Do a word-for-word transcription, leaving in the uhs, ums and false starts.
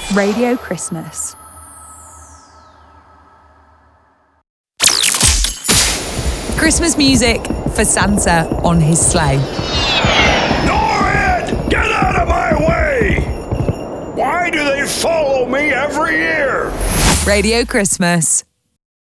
Radio Christmas. Christmas music for Santa on his sleigh. Norrid! Get out of my way! Why do they follow me every year? Radio Christmas